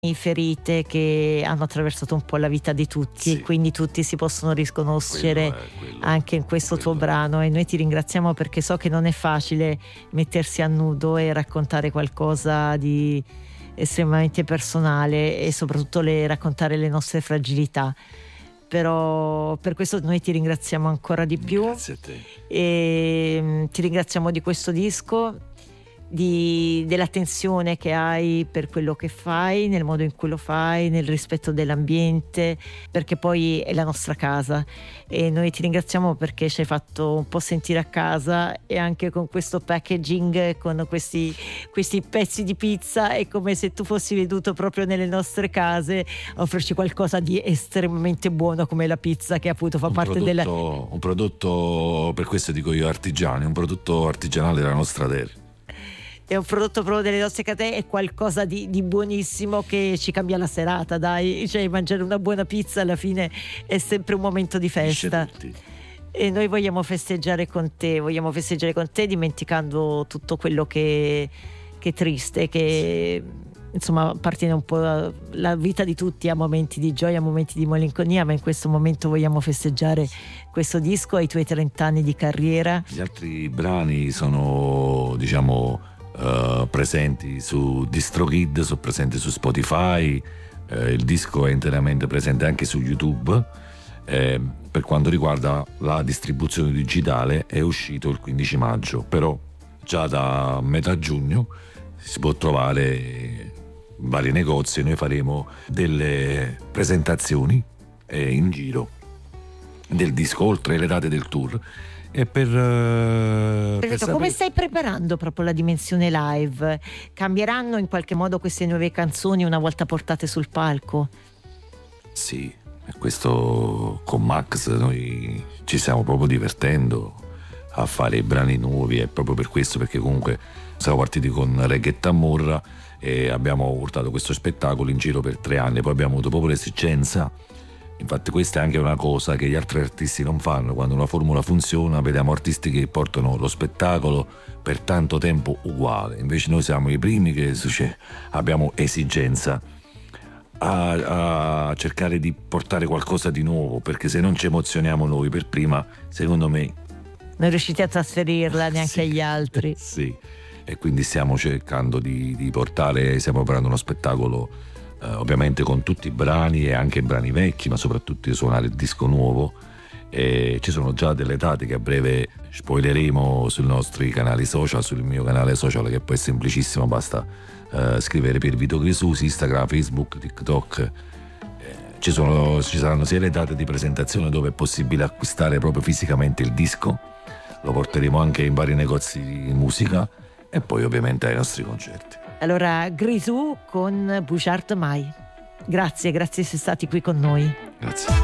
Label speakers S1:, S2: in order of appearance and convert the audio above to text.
S1: ferite che hanno attraversato un po' la vita di tutti, e quindi tutti si possono riconoscere anche in questo tuo brano, e noi ti ringraziamo perché so che non è facile mettersi a nudo e raccontare qualcosa di estremamente personale e soprattutto raccontare le nostre fragilità. Però per questo noi ti ringraziamo ancora di più.
S2: Grazie a te.
S1: E ti ringraziamo di questo disco, dell'attenzione che hai per quello che fai, nel modo in cui lo fai, nel rispetto dell'ambiente, perché poi è la nostra casa, e noi ti ringraziamo perché ci hai fatto un po' sentire a casa, e anche con questo packaging, con questi pezzi di pizza, è come se tu fossi venuto proprio nelle nostre case a offrirci qualcosa di estremamente buono come la pizza, che appunto fa parte
S2: un prodotto, per questo dico io artigiano, un prodotto artigianale della nostra terra.
S1: È un prodotto proprio delle nostre catene, è qualcosa di buonissimo che ci cambia la serata, dai, cioè mangiare una buona pizza alla fine è sempre un momento di festa, e noi vogliamo festeggiare con te dimenticando tutto quello che è triste, che insomma appartiene un po' alla vita di tutti, a momenti di gioia, a momenti di malinconia, ma in questo momento vogliamo festeggiare questo disco ai tuoi 30 anni di carriera.
S2: Gli altri brani sono, diciamo, presenti su DistroKid, sono presenti su Spotify, il disco è interamente presente anche su YouTube. Per quanto riguarda la distribuzione digitale è uscito il 15 maggio, però già da metà giugno si può trovare in vari negozi. Noi faremo delle presentazioni in giro del disco oltre le date del tour. E
S1: come stai preparando proprio la dimensione live? Cambieranno in qualche modo queste nuove canzoni una volta portate sul palco?
S2: Sì, questo con Max noi ci stiamo proprio divertendo a fare i brani nuovi, è proprio per questo, perché comunque siamo partiti con Reggae Tamorra e abbiamo portato questo spettacolo in giro per 3 anni, poi abbiamo avuto proprio l'esigenza. Infatti questa è anche una cosa che gli altri artisti non fanno. Quando una formula funziona vediamo artisti che portano lo spettacolo per tanto tempo uguale, invece noi siamo i primi che abbiamo esigenza a cercare di portare qualcosa di nuovo, perché se non ci emozioniamo noi per prima, secondo me
S1: non riuscite a trasferirla neanche agli altri.
S2: Sì, e quindi stiamo cercando di portare, stiamo preparando uno spettacolo ovviamente con tutti i brani e anche i brani vecchi, ma soprattutto di suonare il disco nuovo, e ci sono già delle date che a breve spoileremo sui nostri canali social, sul mio canale social che poi è semplicissimo, basta scrivere per Vito Grisù su Instagram, Facebook, TikTok. Ci saranno sia le date di presentazione dove è possibile acquistare proprio fisicamente il disco, lo porteremo anche in vari negozi di musica, e poi ovviamente ai nostri concerti.
S1: Allora, Grisù con Bouchard Mai. Grazie di essere stati qui con noi.
S2: Grazie.